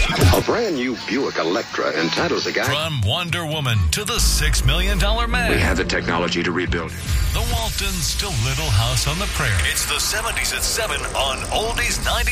A brand new Buick Electra entitles a guy. From Wonder Woman to the $6 Million Man. We have the technology to rebuild it. The Waltons to Little House on the Prairie. It's the 70s at 7 on Oldies 90.